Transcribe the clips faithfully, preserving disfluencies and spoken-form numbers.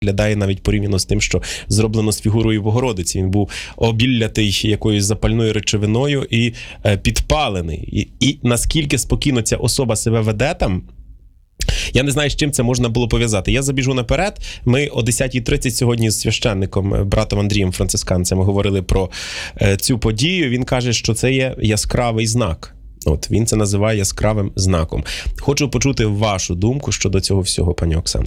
виглядає навіть порівняно з тим, що зроблено з фігурою Богородиці. Він був обіллятий якоюсь запальною речовиною і е, підпалений. І, і наскільки спокійно ця особа себе веде там, я не знаю, з чим це можна було пов'язати. Я забіжу наперед. Ми о десятій тридцять сьогодні з священником, братом Андрієм Францисканцем, говорили про е, цю подію. Він каже, що це є яскравий знак. От, він це називає яскравим знаком. Хочу почути вашу думку щодо цього всього, пані Оксано.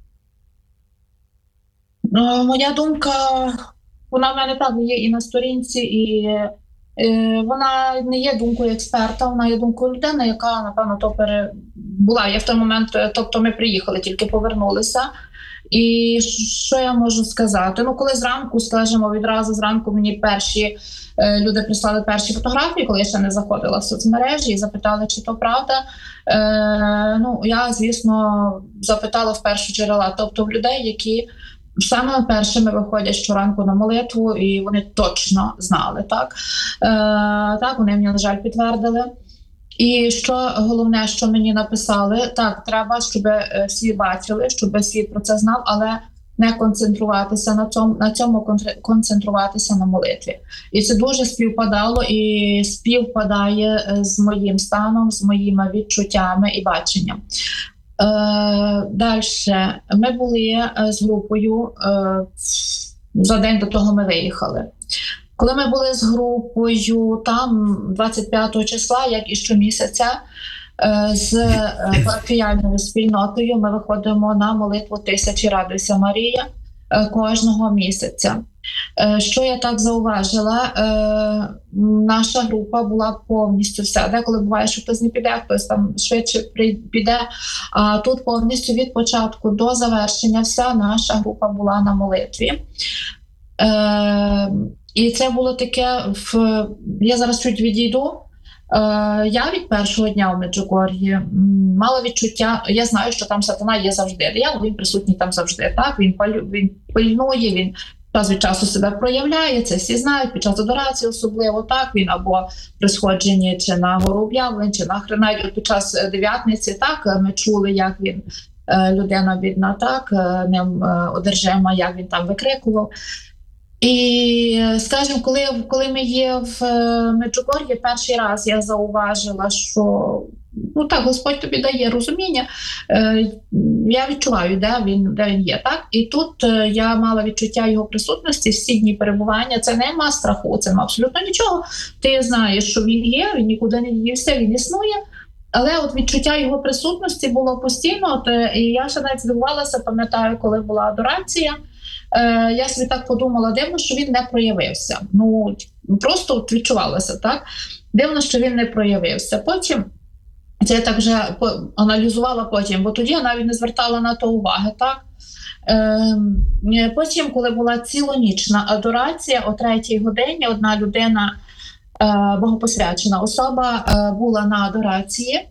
Ну, моя думка, вона в мене так є і на сторінці, і е, вона не є думкою експерта, вона є думкою людини, яка, напевно, то пере... була. Я в той момент, тобто ми приїхали, тільки повернулися. І що я можу сказати? Ну, коли зранку, скажімо, відразу зранку мені перші е, люди прислали перші фотографії, коли я ще не заходила в соцмережі, і запитали, чи то правда. Е, ну, я, звісно, запитала в першу джерела, тобто в людей, які саме першими виходять щоранку на молитву, і вони точно знали, так? Е, так, вони мені, на жаль, підтвердили. І що головне, що мені написали, так, треба, щоб всі бачили, щоб світ про це знав, але не концентруватися на цьому, на цьому концентруватися на молитві. І це дуже співпадало і співпадає з моїм станом, з моїми відчуттями і баченням. Е, Далі. Ми були з групою, е, за день до того ми виїхали. Коли ми були з групою там двадцять п'ятого числа, як і щомісяця, з парафіяльною спільнотою ми виходимо на молитву тисячі «Радуйся, Марія» кожного місяця. Що я так зауважила, наша група була повністю вся. Деколи буває, що хтось не піде, хтось там швидше піде, а тут повністю від початку до завершення вся наша група була на молитві. І це було таке, в... я зараз чуть відійду, е, я від першого дня в Меджугор'ї мала відчуття, я знаю, що там сатана є завжди, диявол, він присутній там завжди, так, він, палю... він пильнує, він час від часу себе проявляє, це всі знають, під час адорації особливо, так, він або при сходженні чи на гору об'явлень, чи на хрена, під час дев'ятниці, так, ми чули, як він, людина бідна, так, ним одержима, як він там викрикував. І, скажімо, коли, коли ми є в Меджугор'ї, перший раз я зауважила, що, ну так, Господь тобі дає розуміння, е, я відчуваю, де він, де він є, так? І тут е, я мала відчуття його присутності, всі дні перебування, це нема страху, це нема абсолютно нічого. Ти знаєш, що він є, він нікуди не дівся, він існує. Але от відчуття його присутності було постійно, от, і я ще навіть здивувалася, пам'ятаю, коли була адорація, е, я собі так подумала, дивно, що він не проявився. Ну, просто от відчувалося, так? Дивно, що він не проявився. Потім, це я так вже аналізувала потім, бо тоді я навіть не звертала на то уваги, так? Е, потім, коли була цілонічна адорація, о третій годині одна людина, богопосвячена особа, була на адорації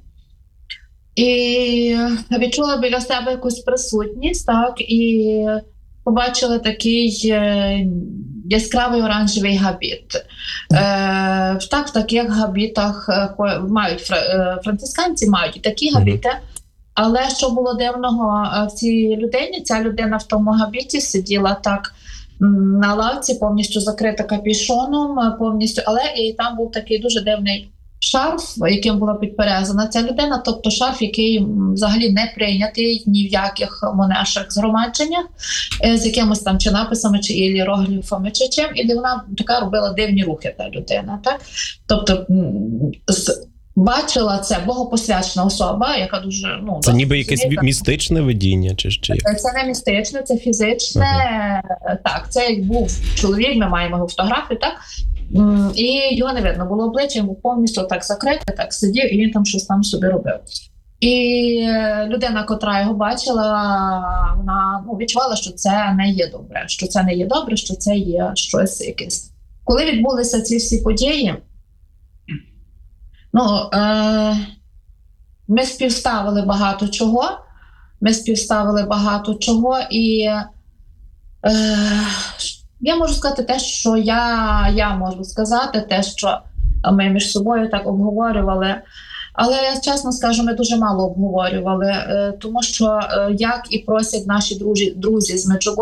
і відчула біля себе якусь присутність, так, і побачила такий яскравий оранжевий габіт. Е, так, в таких габітах мають францисканці, мають і такі габіти, але що було дивного в цій людині, ця людина в тому габіті сиділа так, на лавці, повністю закрита капюшоном, повністю, але і там був такий дуже дивний шарф, яким була підперезана ця людина, тобто шарф, який взагалі не прийнятий ні в яких монаших згромадженнях, з якимось там чи написами, чи іерогліфами, чи чим, і де вона така робила дивні рухи, та людина, так? Тобто з бачила це богопосвячена особа, яка дуже, ну, це ніби якесь фізичне, містичне видіння, чи чи це не містичне, це фізичне. Ага. Так, це як був чоловік, ми маємо його фотографію, так, і його не видно було обличчя, він був повністю так закритий, так сидів, і він там щось там собі робив. І людина, котра його бачила, вона, ну, відчувала, що це не є добре, що це не є добре, що це є щось якесь. Коли відбулися ці всі події, ну, е, ми співставили багато чого, ми співставили багато чого, і е, я можу сказати те, що я, я можу сказати, те, що ми між собою так обговорювали, Але я чесно скажу, ми дуже мало обговорювали, е, тому що е, як і просять наші друзі, друзі з Меджугор'я,